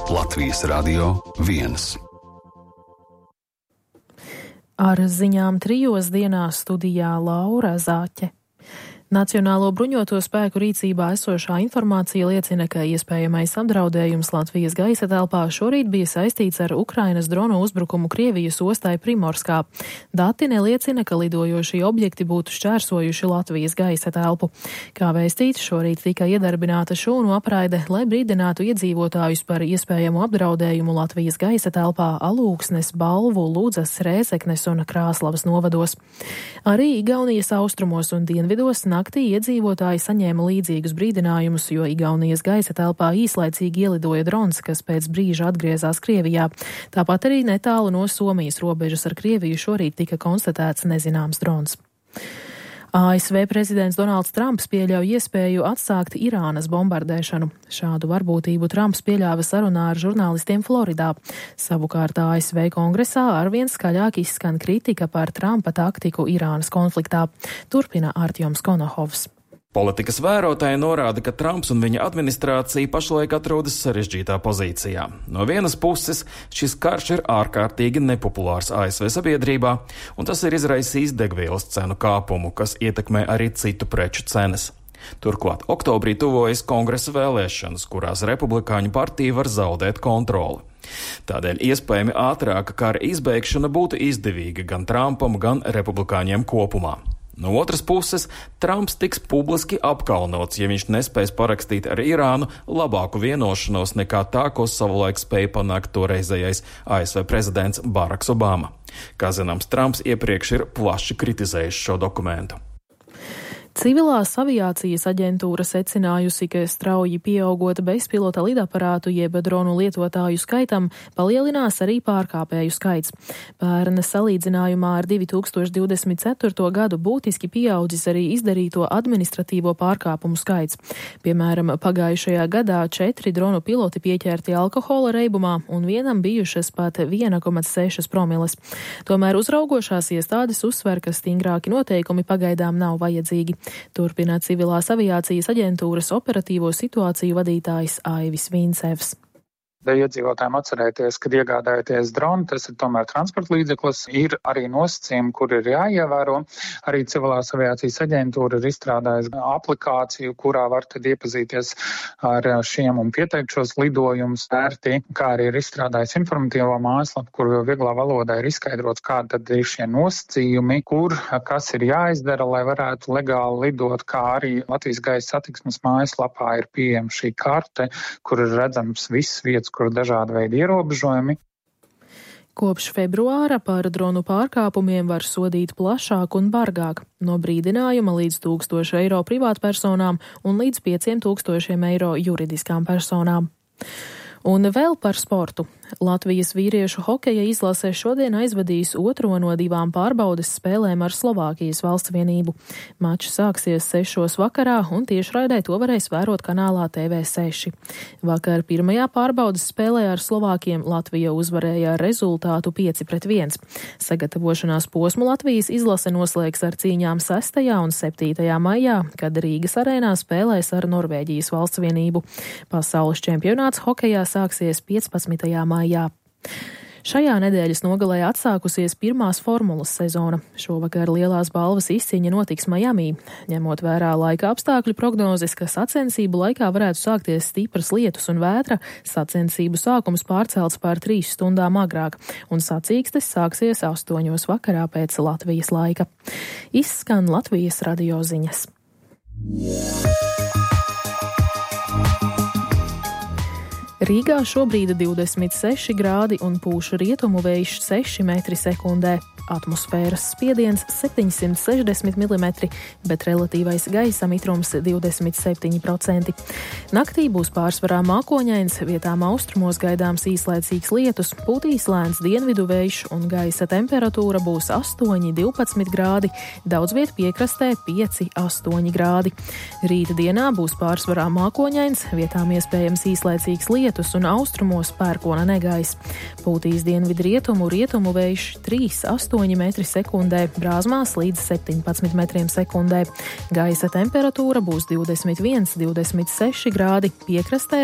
Latvijas Radio 1. Ar ziņām 3 dienās studijā Laura Zāķe. Nacionālo bruņoto spēku rīcībā esošā informācija liecina, ka iespējamais apdraudējums Latvijas gaisa telpā šorīt bija saistīts ar Ukrainas dronu uzbrukumu Krievijas ostai Primorskā. Dati neliecina, ka lidojošie objekti būtu šķērsojuši Latvijas gaisa telpu. Kā vēstīts, šorīt tika iedarbināta šūnu apraide, lai brīdinātu iedzīvotājus par iespējamu apdraudējumu Latvijas gaisa telpā Alūksnes, Balvu, Ludzas, Rēzeknes un Krāslavas novados. Arī Igaunijas austrumos un dienvidos naktī iedzīvotāji saņēma līdzīgus brīdinājumus, jo Igaunijas gaisa telpā īslaicīgi ielidoja drons, kas pēc brīža atgriezās Krievijā. Tāpat arī netālu no Somijas robežas ar Krieviju šorīt tika konstatēts nezināms drons. ASV prezidents Donalds Trumps pieļauj iespēju atsākt Irānas bombardēšanu. Šādu varbūtību Trumps pieļāva sarunā ar žurnālistiem Floridā. Savukārt ASV kongresā arvien skaļāk izskan kritika par Trumpa taktiku Irānas konfliktā. Turpina Artjoms Konohovs. Politikas vērotāji norāda, ka Trumps un viņa administrācija pašlaik atrodas sarežģītā pozīcijā. No vienas puses, šis karš ir ārkārtīgi nepopulārs ASV sabiedrībā, un tas ir izraisījis degvielas cenu kāpumu, kas ietekmē arī citu preču cenas. Turklāt oktobrī tuvojas kongresa vēlēšanas, kurās republikāņu partija var zaudēt kontroli. Tādēļ iespējami ātrāka kara izbeigšana būtu izdevīga gan Trumpam, gan republikāņiem kopumā. No otras puses, Trumps tiks publiski apkaunots, ja viņš nespēs parakstīt ar Irānu labāku vienošanos nekā tā, ko savulaik spēja panākt toreizējais ASV prezidents Baraks Obama. Kā zināms, Trumps iepriekš ir plaši kritizējis šo dokumentu. Civilās aviācijas aģentūra secinājusi, ka strauji pieaugot bezpilota lidaparātu jeb dronu lietotāju skaitam, palielinās arī pārkāpēju skaits. Pērn salīdzinājumā ar 2024. gadu būtiski pieaudzis arī izdarīto administratīvo pārkāpumu skaits. Piemēram, pagājušajā gadā 4 dronu piloti pieķerti alkohola reibumā un vienam bijušas pat 1,6 promiles. Tomēr uzraugošās iestādes uzsver, ka stingrāki noteikumi pagaidām nav vajadzīgi. Turpina Civilās aviācijas aģentūras operatīvo situāciju vadītājs Aivis Vincevs. Iedzīvotājiem atcerēties, kad iegādājaties dronu, tas ir tomēr transporta līdzeklis, ir arī nosacījumi, kur ir jāievēro. Arī Civilās aviācijas aģentūra ir izstrādājusi aplikāciju, kurā var tad iepazīties ar šiem un pieteikt šos lidojumus ērti, kā arī ir izstrādājis informatīvo mājaslapu, kur vieglā valodā ir izskaidrots, kādi tad ir šie nosacījumi, kas ir jāizdara, lai varētu legāli lidot, kā arī Latvijas gaisa satiksmes mājaslapā ir pieejama šī karte, kur ir redzams viss vietas, kur ir dažādi veidi ierobežojumi. Kopš februāra par dronu pārkāpumiem var sodīt plašāk un bargāk, no brīdinājuma līdz 1,000 eiro privātpersonām un līdz 5,000 eiro juridiskām personām. Un vēl par sportu. Latvijas vīriešu hokeja izlase šodien aizvadīs otro no 2 pārbaudes spēlēm ar Slovākijas valsts vienību. Mačs sāksies 6 vakarā un tiešraidē to varēs vērot kanālā TV6. Vakar pirmajā pārbaudes spēlē ar Slovākiem Latvija uzvarēja ar rezultātu 5-1. Sagatavošanās posmu Latvijas izlase noslēgs ar cīņām 6. un 7. maijā, kad Rīgas arēnā spēlēs ar Norvēģijas valsts vienību. Pasaules čempionāts hokejā sāksies 15. maijā. Šajā nedēļas nogalē atsākusies pirmās formulas sezona. Šovakar lielās balvas izcīņa notiks Miami. Ņemot vērā laika apstākļu prognozes, ka sacensību laikā varētu sākties stipras lietus un vētra, sacensību sākums pārcelts par 3 stundām agrāk, un sacīkstes sāksies 8 vakarā pēc Latvijas laika. Izskan Latvijas radio ziņas. Rīgā šobrīd 26 grādi un pūš rietumu vējš 6 metri sekundē. Atmosfēras spiediens 760 mm, bet relatīvais gaisa mitrums 27%. Naktī būs pārsvarā mākoņains, vietām austrumos gaidāms īslaicīgs lietus, pūtīs lēns dienvidu vējš un gaisa temperatūra būs 8-12 grādi, daudz viet piekrastē 5-8 grādi. Rīta dienā būs pārsvarā mākoņains, vietām iespējams īslaicīgs lietus un austrumos pērkona negaiss. Pūtīs dienvidu rietumu vējš 3-8 metri sekundē, brāzmās līdz 17 metriem sekundē. Gaisa temperatūra būs 21-26 grādi, piekrastē